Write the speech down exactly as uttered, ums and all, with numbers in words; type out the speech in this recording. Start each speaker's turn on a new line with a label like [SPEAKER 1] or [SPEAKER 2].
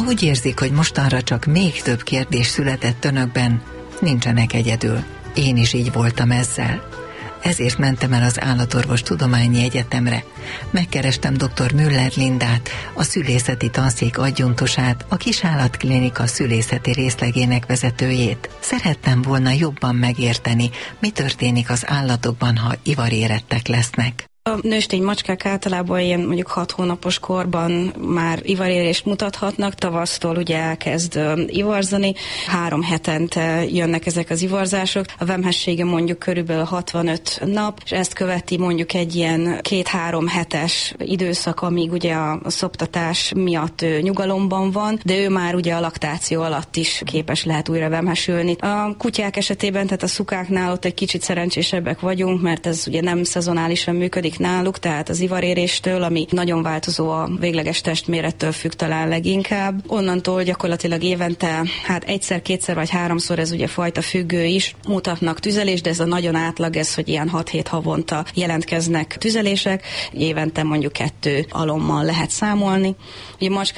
[SPEAKER 1] Ha úgy érzik, hogy mostanra csak még több kérdés született önökben, nincsenek egyedül. Én is így voltam ezzel. Ezért mentem el az Állatorvostudományi Egyetemre. Megkerestem dr. Müller Lindát, a szülészeti tanszék adjunktusát, a Kisállatklinika szülészeti részlegének vezetőjét. Szerettem volna jobban megérteni, mi történik az állatokban, ha ivarérettek lesznek.
[SPEAKER 2] A nőstény macskák általában ilyen mondjuk hat hónapos korban már ivarérést mutathatnak, tavasztól ugye elkezd ivarzani, három hetente jönnek ezek az ivarzások, a vemhessége mondjuk körülbelül hatvanöt nap, és ezt követi mondjuk egy ilyen két-három hetes időszak, amíg ugye a szoptatás miatt ő nyugalomban van, de ő már ugye a laktáció alatt is képes lehet újra vemhesülni. A kutyák esetében, tehát a szukáknál ott egy kicsit szerencsésebbek vagyunk, mert ez ugye nem szezonálisan működik náluk, tehát az ivaréréstől, ami nagyon változó a végleges testmérettől függ talán leginkább. Onnantól gyakorlatilag évente, hát egyszer, kétszer vagy háromszor, ez ugye fajta függő is, mutatnak tüzelést, de ez a nagyon átlag, ez, hogy ilyen hat-hét havonta jelentkeznek tüzelések, évente mondjuk kettő alommal lehet számolni. Ugye